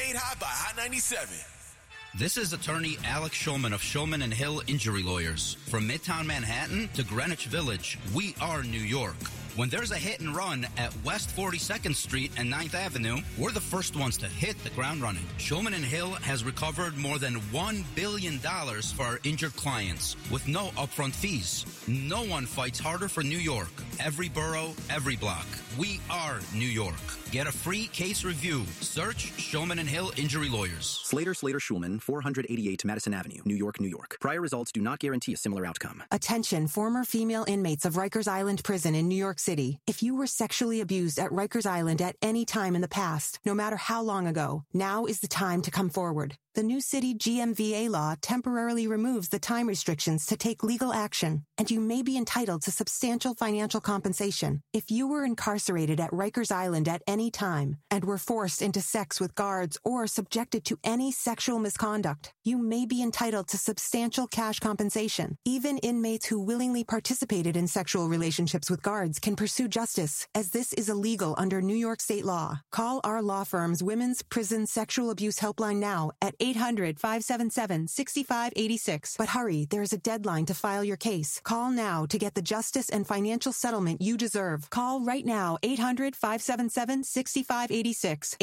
Made Hot by Hot 97. This is attorney Alex Shulman of Shulman and Hill Injury Lawyers. From Midtown Manhattan to Greenwich Village, we are New York. When there's a hit and run at West 42nd Street and 9th Avenue, we're the first ones to hit the ground running. Shulman and Hill has recovered more than $1 billion for our injured clients with no upfront fees. No one fights harder for New York. Every borough, every block. We are New York. Get a free case review. Search Shulman and Hill Injury Lawyers. Slater Shulman, 488 Madison Avenue, New York, New York. Prior results do not guarantee a similar outcome. Attention, former female inmates of Rikers Island Prison in New York City. If you were sexually abused at Rikers Island at any time in the past, no matter how long ago, now is the time to come forward. The new city GMVA law temporarily removes the time restrictions to take legal action, and you may be entitled to substantial financial compensation. If you were incarcerated at Rikers Island at any time and were forced into sex with guards or subjected to any sexual misconduct, you may be entitled to substantial cash compensation. Even inmates who willingly participated in sexual relationships with guards can pursue justice, as this is illegal under New York state law. Call our law firm's Women's Prison Sexual Abuse Helpline now at 800-577-6586. But hurry, there is a deadline to file your case. Call now to get the justice and financial settlement you deserve. Call right now, 800-577-6586.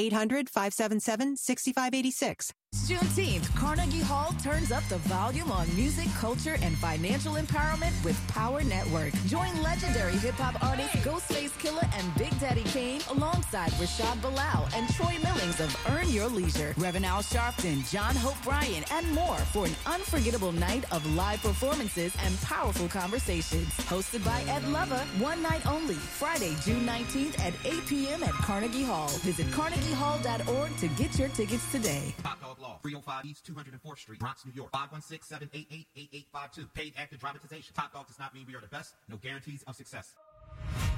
800-577-6586. Juneteenth, Carnegie Hall turns up the volume on music, culture, and financial empowerment with Power Network. Join legendary hip-hop artists Ghostface Killah and Big Daddy Kane alongside Rashad Bilal and Troy Millings of Earn Your Leisure, Reverend Al Sharpton, John Hope Bryan, and more for an unforgettable night of live performances and powerful conversations. Hosted by Ed Lover, one night only, Friday, June 19th at 8 p.m. at Carnegie Hall. Visit carnegiehall.org to get your tickets today. Law, 305 East 204th Street, Bronx, New York, 516-788-8852. Paid active dramatization. Top Dog does not mean we are the best. No guarantees of success.